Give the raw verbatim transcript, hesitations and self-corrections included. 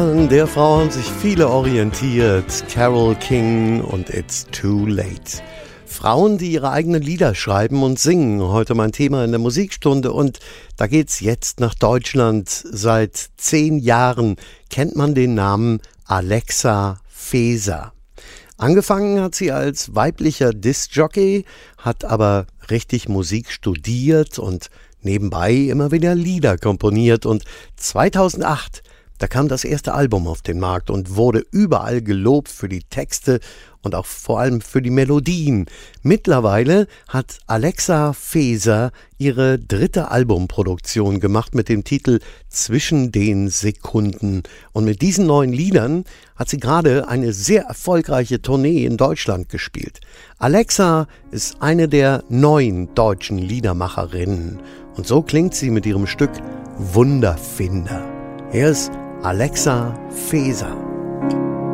An der Frau haben sich viele orientiert. Carole King und It's Too Late. Frauen, die ihre eigenen Lieder schreiben und singen. Heute mein Thema in der Musikstunde. Und da geht's jetzt nach Deutschland. Seit zehn Jahren kennt man den Namen Alexa Faeser. Angefangen hat sie als weiblicher Disc-Jockey, hat aber richtig Musik studiert und nebenbei immer wieder Lieder komponiert. Und zweitausendacht, da kam das erste Album auf den Markt und wurde überall gelobt für die Texte und auch vor allem für die Melodien. Mittlerweile hat Alexa Faeser ihre dritte Albumproduktion gemacht mit dem Titel Zwischen den Sekunden. Und mit diesen neuen Liedern hat sie gerade eine sehr erfolgreiche Tournee in Deutschland gespielt. Alexa ist eine der neuen deutschen Liedermacherinnen. Und so klingt sie mit ihrem Stück Wunderfinder. Hier ist Alexa Faeser.